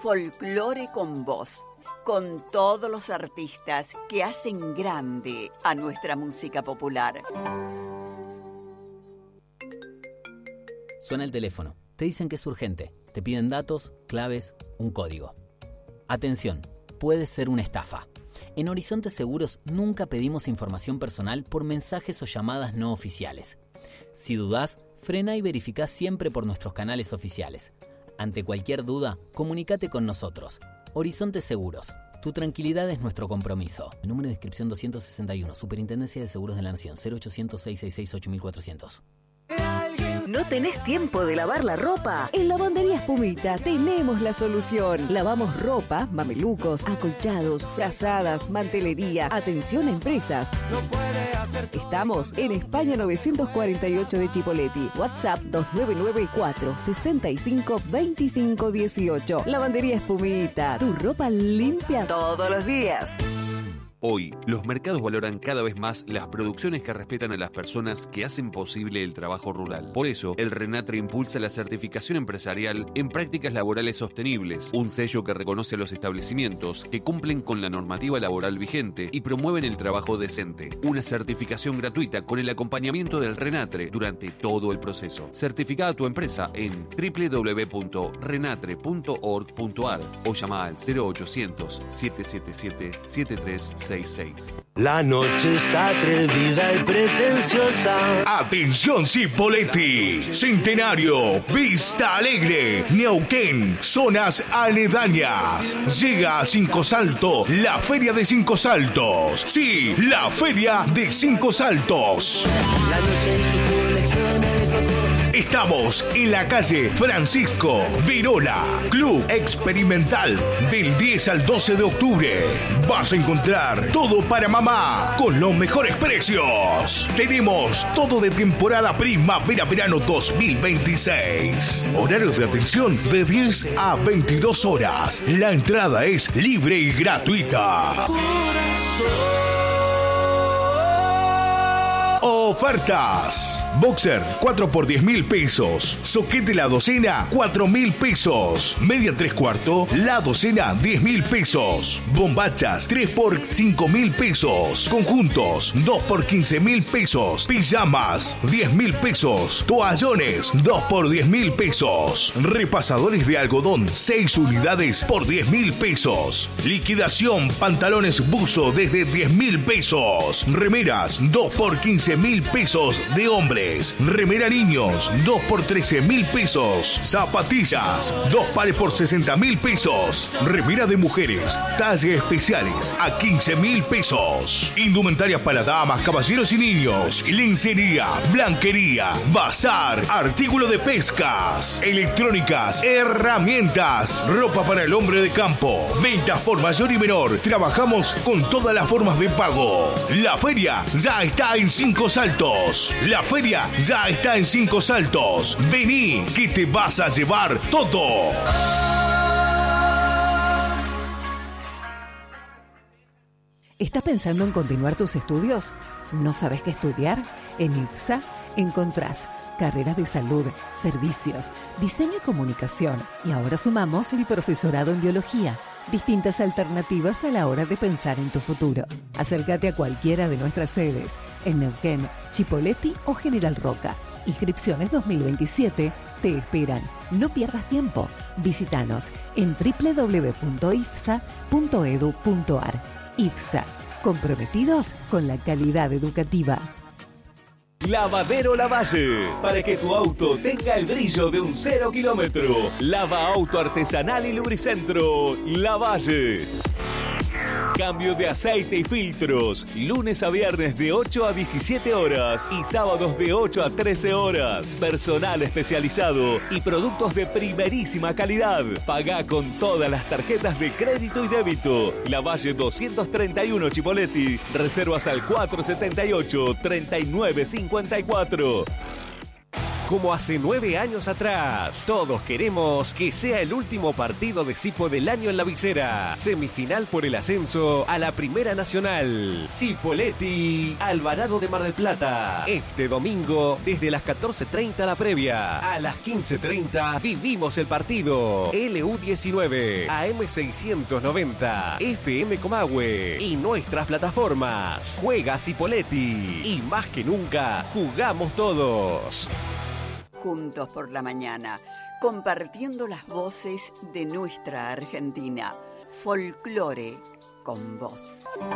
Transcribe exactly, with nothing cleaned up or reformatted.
Folclore con Voz, con todos los artistas que hacen grande a nuestra música popular. Suena el teléfono. Te dicen que es urgente. Te piden datos, claves, un código. Atención, puede ser una estafa. En Horizonte Seguros nunca pedimos información personal por mensajes o llamadas no oficiales. Si dudás, frena y verificá siempre por nuestros canales oficiales. Ante cualquier duda, comunícate con nosotros. Horizonte Seguros. Tu tranquilidad es nuestro compromiso. El número de inscripción doscientos sesenta y uno, Superintendencia de Seguros de la Nación, cero ochocientos, seiscientos sesenta y seis, ocho mil cuatrocientos. ¿No tenés tiempo de lavar la ropa? En Lavandería Espumita tenemos la solución. Lavamos ropa, mamelucos, acolchados, frazadas, mantelería. Atención a empresas. No puede hacer... Estamos en España novecientos cuarenta y ocho de Chipoleti. WhatsApp dos nueve nueve cuatro, seis cinco, dos cinco uno ocho. Lavandería Espumita. Tu ropa limpia todos los días. Hoy, los mercados valoran cada vez más las producciones que respetan a las personas que hacen posible el trabajo rural. Por eso, el RENATRE impulsa la certificación empresarial en prácticas laborales sostenibles, un sello que reconoce a los establecimientos que cumplen con la normativa laboral vigente y promueven el trabajo decente. Una certificación gratuita con el acompañamiento del RENATRE durante todo el proceso. Certifica a tu empresa en doble u doble u doble u punto renatre punto org punto a r o llama al cero ochocientos, siete siete siete, siete tres seis seis. La noche es atrevida y pretenciosa. Atención Cipolletti, Centenario, Vista Alegre, Neuquén, zonas aledañas. Llega a Cinco Salto, la Feria de Cinco Saltos. Sí, la Feria de Cinco Saltos. La noche en su colección de Estamos en la calle Francisco Virola, Club Experimental, del diez al doce de octubre. Vas a encontrar todo para mamá con los mejores precios. Tenemos todo de temporada primavera-verano dos mil veintiséis. Horarios de atención de diez a veintidós horas. La entrada es libre y gratuita. Ofertas. Boxer cuatro por diez mil pesos. Soquete la docena cuatro mil pesos. Media tres cuarto la docena diez mil pesos. Bombachas tres por cinco mil pesos. Conjuntos dos por quince mil pesos. Pijamas diez mil pesos. Toallones dos por diez mil pesos. Repasadores de algodón seis unidades por diez mil pesos. Liquidación pantalones buzo desde diez mil pesos. Remeras dos por quince mil pesos de hombres. Remera niños dos por trece mil pesos. Zapatillas dos pares por sesenta mil pesos. Remera de mujeres talle especiales a quince mil pesos. Indumentaria para damas, caballeros y niños. Lencería, blanquería, bazar, artículo de pescas, electrónicas, herramientas, ropa para el hombre de campo. Ventas por mayor y menor. Trabajamos con todas las formas de pago. La feria ya está en Cinco Saltos. La feria ya está en Cinco Saltos. Vení, que te vas a llevar todo. ¿Estás pensando en continuar tus estudios? ¿No sabes qué estudiar? En IFSA encontrás carreras de salud, servicios, diseño y comunicación. Y ahora sumamos el profesorado en biología. Distintas alternativas a la hora de pensar en tu futuro. Acércate a cualquiera de nuestras sedes en Neuquén, Chipolletti o General Roca. Inscripciones dos mil veintisiete te esperan. No pierdas tiempo. Visítanos en doble u doble u doble u punto ifsa punto edu punto a r. IFSA, comprometidos con la calidad educativa. Lavadero Lavalle, para que tu auto tenga el brillo de un cero kilómetro. Lava auto artesanal y lubricentro Lavalle. Cambio de aceite y filtros, lunes a viernes de ocho a diecisiete horas y sábados de ocho a trece horas. Personal especializado y productos de primerísima calidad. Pagá con todas las tarjetas de crédito y débito. Lavalle doscientos treinta y uno Chipolletti. Reservas al cuatro setenta y ocho, treinta y nueve cincuenta y cuatro. como hace nueve años atrás. Todos queremos que sea el último partido de Sipo del año en la visera. Semifinal por el ascenso a la Primera Nacional. Cipolletti, Alvarado de Mar del Plata. Este domingo, desde las catorce treinta la previa. A las quince treinta vivimos el partido. L U diecinueve, A M seiscientos noventa, F M Comahue y nuestras plataformas. Juega Cipolletti y más que nunca jugamos todos. Juntos por la mañana, compartiendo las voces de nuestra Argentina. Folclore con vos.